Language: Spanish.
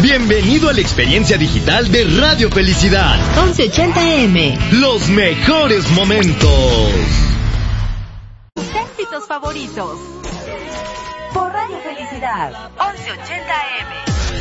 Bienvenido a la experiencia digital de Radio Felicidad. 1180M. Los mejores momentos. Tus éxitos favoritos. Por Radio Felicidad. 1180M.